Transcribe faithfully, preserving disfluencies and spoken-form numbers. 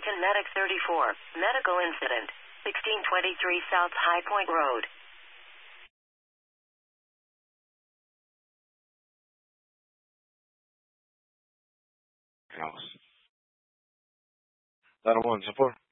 American Medic thirty-four, medical incident, sixteen twenty-three South High Point Road. House. That'll one, support.